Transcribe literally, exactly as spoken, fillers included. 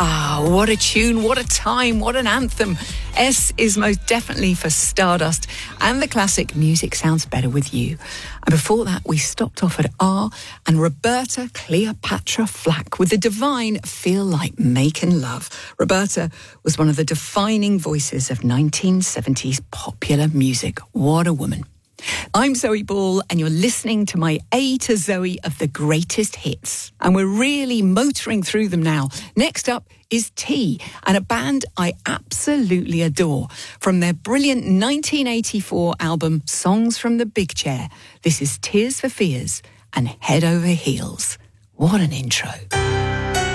Ah, what a tune, what a time, what an anthem. S is most definitely for Stardust, and the classic Music Sounds Better With You. And before that, we stopped off at R and Roberta Cleopatra Flack with the divine Feel Like Making Love. Roberta was one of the defining voices of nineteen seventies popular music. What a woman. I'm Zoe Ball, and you're listening to my A to Zoe of the greatest hits. And we're really motoring through them now. Next up is T, and a band I absolutely adore. From their brilliant nineteen eighty-four album, Songs from the Big Chair, this is Tears for Fears and Head Over Heels. What an intro.